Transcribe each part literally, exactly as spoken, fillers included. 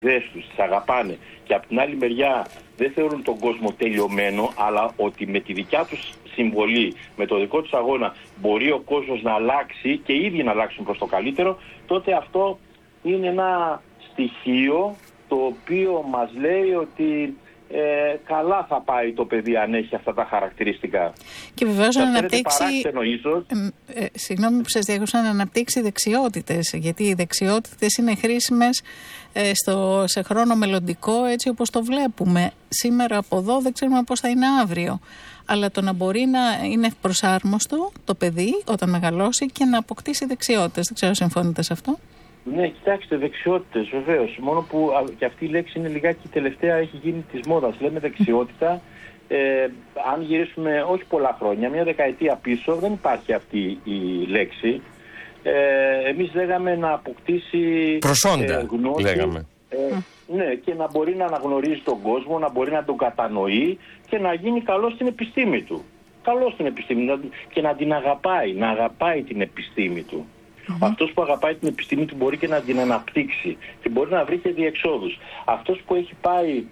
τους, τις αγαπάνε και από την άλλη μεριά δεν θεωρούν τον κόσμο τελειωμένο, αλλά ότι με τη δικιά τους συμβολή, με το δικό τους αγώνα μπορεί ο κόσμος να αλλάξει και οι ίδιοι να αλλάξουν προς το καλύτερο, τότε αυτό είναι ένα στοιχείο το οποίο μας λέει ότι ε, καλά θα πάει το παιδί αν έχει αυτά τα χαρακτηριστικά. Και βεβαίως να αναπτύξει, παράξενο ίσως. Ε, ε, συγγνώμη που σας διάκουσα, να αναπτύξει δεξιότητες, γιατί οι δεξιότητες είναι χρήσιμες ε, στο, σε χρόνο μελλοντικό, έτσι όπως το βλέπουμε. Σήμερα από εδώ δεν ξέρουμε πώς θα είναι αύριο. Αλλά το να μπορεί να είναι προσάρμοστο το παιδί όταν μεγαλώσει και να αποκτήσει δεξιότητες. Δεν ξέρω, συμφωνείτε σε αυτό? Ναι, κοιτάξτε, δεξιότητες βεβαίως. Μόνο που α, και αυτή η λέξη είναι λιγάκι τελευταία, έχει γίνει της μόδας. Λέμε δεξιότητα. Ε, αν γυρίσουμε όχι πολλά χρόνια, μια δεκαετία πίσω, δεν υπάρχει αυτή η λέξη. Ε, εμείς λέγαμε να αποκτήσει προσόντα, ε, γνώση, λέγαμε. Ε, ναι, και να μπορεί να αναγνωρίζει τον κόσμο, να μπορεί να τον κατανοεί και να γίνει καλός στην επιστήμη του. Καλός στην επιστήμη και να την αγαπάει, να αγαπάει την επιστήμη του. Mm-hmm. Αυτός που αγαπάει την επιστήμη του μπορεί και να την αναπτύξει και μπορεί να βρει και διεξόδους. Αυτός που έχει πάει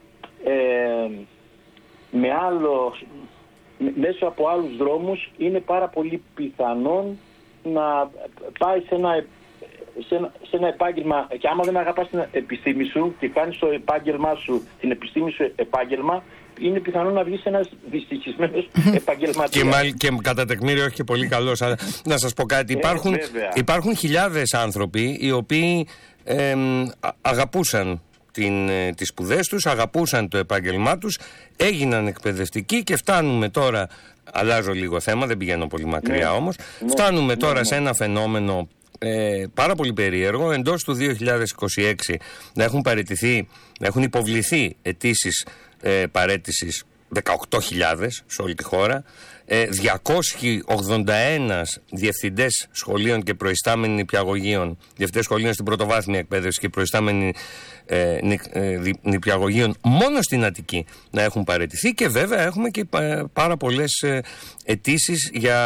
ε, με άλλο, μέσω από άλλους δρόμους, είναι πάρα πολύ πιθανόν να πάει σε ένα, σε ένα, σε ένα επάγγελμα, και άμα δεν αγαπάς την επιστήμη σου και κάνεις το επάγγελμά σου, την επιστήμη σου επάγγελμα, είναι πιθανό να βγεις ένας δυστυχισμένος επαγγελματίας. Και, μάλ, και κατά τεκμήριο όχι και πολύ καλός. Αλλά, να σας πω κάτι, υπάρχουν, ε, υπάρχουν χιλιάδες άνθρωποι οι οποίοι ε, αγαπούσαν την, τις σπουδές τους, αγαπούσαν το επάγγελμά τους, έγιναν εκπαιδευτικοί και φτάνουμε τώρα, αλλάζω λίγο θέμα, δεν πηγαίνω πολύ μακριά ναι, όμως, ναι, φτάνουμε ναι, τώρα ναι. σε ένα φαινόμενο Ε, πάρα πολύ περίεργο. Εντός του δύο χιλιάδες είκοσι έξι να έχουν παραιτηθεί, να έχουν υποβληθεί αιτήσεις ε, παραίτησης δεκαοκτώ χιλιάδες σε όλη τη χώρα, ε, διακόσιοι ογδόντα ένα διευθυντές σχολείων και προϊστάμενοι νηπιαγωγείων, διευθυντές σχολείων στην πρωτοβάθμια εκπαίδευση και προϊστάμενοι ε, νη, ε, νηπιαγωγείων μόνο στην Αττική να έχουν παραιτηθεί, και βέβαια έχουμε και πάρα πολλές ε, αιτήσεις για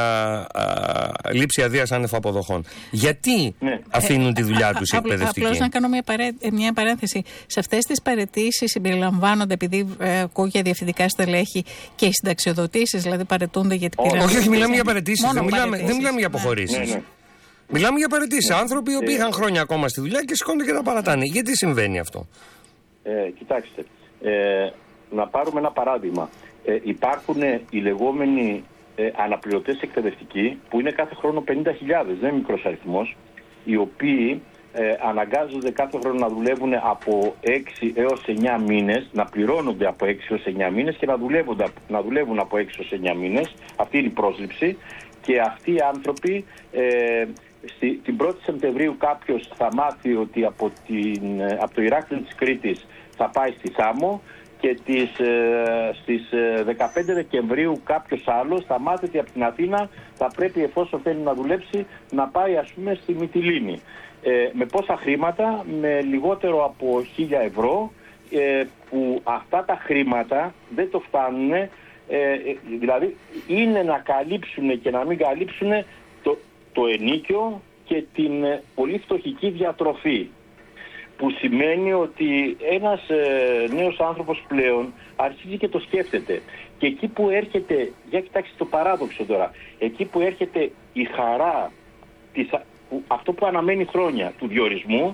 α, λήψη αδείας άνευ αποδοχών. Γιατί ναι. αφήνουν τη δουλειά τους οι εκπαιδευτικοί? Απλώς να κάνω μια, παρέ, μια παρένθεση. Σε αυτές τις παραιτήσεις συμπεριλαμβάνονται, επειδή ε, ακούω για διευθυντικά στελέχη, και οι συνταξιοδοτήσεις, δηλαδή παραιτούνται γιατί πήραν. Όχι, όχι, μιλάμε για παραιτήσεις. Δεν μιλάμε, δεν μιλάμε για αποχωρήσεις. Ναι, ναι. Μιλάμε για παραιτήσεις. Ναι. Άνθρωποι οι οποίοι είχαν χρόνια ακόμα στη δουλειά και σηκώνονται και τα παρατάνε. Γιατί συμβαίνει αυτό? Ε, κοιτάξτε, ε, να πάρουμε ένα παράδειγμα. Ε, υπάρχουν οι λεγόμενοι ε, αναπληρωτές εκπαιδευτικοί, που είναι κάθε χρόνο πενήντα χιλιάδες, δεν είναι μικρός αριθμός, οι οποίοι ε, αναγκάζονται κάθε χρόνο να δουλεύουν από έξι έως εννιά μήνες, να πληρώνονται από έξι έως εννιά μήνες και να, να δουλεύουν από έξι έως εννιά μήνες. Αυτή είναι η πρόσληψη. Και αυτοί οι άνθρωποι, ε, στη, την πρώτη Σεπτεμβρίου κάποιος θα μάθει ότι από, την, από το Ηράκλειο της Κρήτης θα πάει στη Σάμο, και τις, ε, στις δεκαπέντε Δεκεμβρίου κάποιος άλλος θα μάθει ότι από την Αθήνα θα πρέπει, εφόσον θέλει να δουλέψει, να πάει ας πούμε στη Μυτιλήνη. Ε, με πόσα χρήματα? Με λιγότερο από χίλια ευρώ, ε, που αυτά τα χρήματα δεν το φτάνουν, ε, δηλαδή είναι να καλύψουν και να μην καλύψουν το, το ενοίκιο και την πολύ φτωχική διατροφή. Που σημαίνει ότι ένας ε, νέος άνθρωπος πλέον αρχίζει και το σκέφτεται. Και εκεί που έρχεται, για κοιτάξτε το παράδοξο τώρα, εκεί που έρχεται η χαρά, της, που, αυτό που αναμένει χρόνια του διορισμού,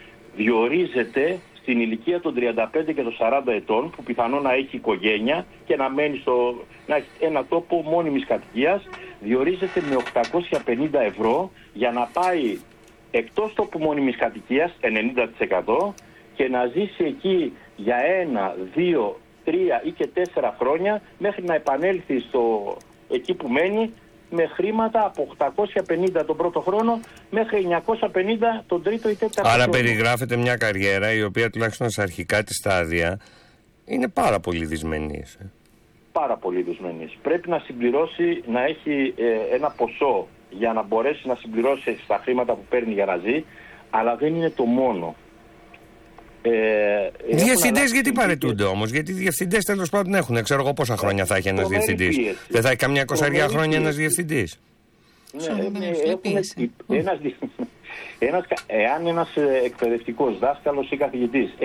διορίζεται στην ηλικία των τριάντα πέντε και των σαράντα ετών, που πιθανόν να έχει οικογένεια και να μένει στο, να έχει ένα τόπο μόνιμης κατοικίας, διορίζεται με οκτακόσια πενήντα ευρώ για να πάει εκτός τόπου μόνιμης κατοικίας, ενενήντα τοις εκατό, και να ζήσει εκεί για ένα, δύο, τρία ή και τέσσερα χρόνια, μέχρι να επανέλθει στο, εκεί που μένει, με χρήματα από οκτακόσια πενήντα τον πρώτο χρόνο μέχρι εννιακόσια πενήντα τον τρίτο ή τέταρτο Άρα χρόνο. περιγράφεται μια καριέρα η οποία τουλάχιστον σε αρχικά τη στάδια είναι πάρα πολύ δυσμενής. Ε. Πάρα πολύ δυσμενής. Πρέπει να συμπληρώσει, να έχει ε, ένα ποσό για να μπορέσει να συμπληρώσει στα χρήματα που παίρνει για να ζει, αλλά δεν είναι το μόνο. Ε, διευθυντές γιατί παραιτούνται όμως? Γιατί οι διευθυντές τέλος πάντων έχουν, ξέρω εγώ πόσα χρόνια θα έχει ένας διευθυντής. Δεν θα έχει καμιά εικοσαριά χρόνια ένας διευθυντής? Ναι, ένας, ένας, εάν ένας εκπαιδευτικός δάσκαλος ή καθηγητής